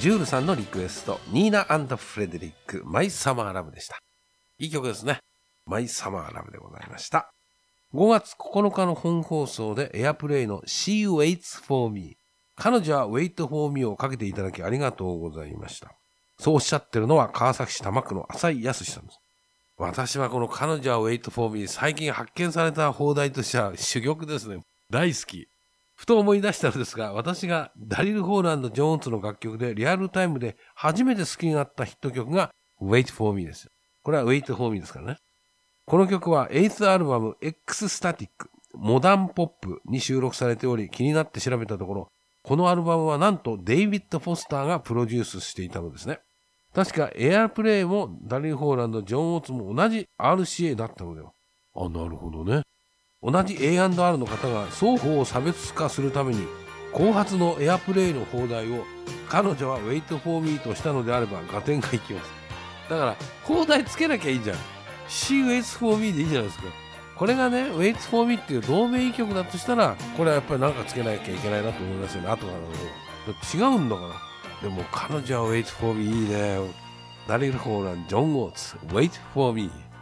ジュールさんのリクエスト、ニーナ&フレデリック、マイサマーラブでした。いい曲ですね。マイサマーラブでございました。5月9日の本放送でエアプレイの She Waits for Me。彼女は Wait for Me をかけていただきありがとうございました。そうおっしゃってるのは川崎市多摩区の浅井康さんです。私はこの彼女は Wait for Me、最近発見された放題としては珠玉ですね。大好き。ふと思い出したのですが、私がダリル・ホーランド・ジョーンズの楽曲でリアルタイムで初めて好きになったヒット曲が Wait for Me です。これは Wait for Me ですからね。この曲は8thアルバム X スタティックモダンポップに収録されており、気になって調べたところ、このアルバムはなんとデイビッド・フォスターがプロデュースしていたのですね。確かエアプレイもダリル・ホーランド、ジョン・オーツも同じ RCA だったのでは。あ、なるほどね。同じ A&R の方が双方を差別化するために後発のエアプレイの放題を彼女は Wait for Me としたのであれば合点がいきます。だから放題つけなきゃいいじゃん。She Waits for Me でいいじゃないですか。これがね Waits for Me っていう同名異曲だとしたら、これはやっぱりなんかつけなきゃいけないなと思いますよね。後からの違うんだから。でも彼女は Wait for Me いいね。ダリル・ホーラン、ジョン・オーツ Wait for Me。